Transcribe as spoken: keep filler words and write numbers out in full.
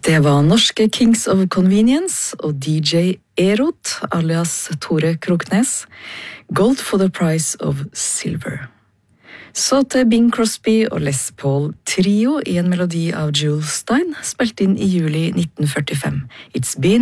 Det var norske Kings of Convenience og D J Erot, alias Tore Kroknes, Gold for the Price of Silver. Så til Bing Crosby og Les Paul Trio i en melodi av Jules Stein, spilt inn i juli nitten førtifem. It's been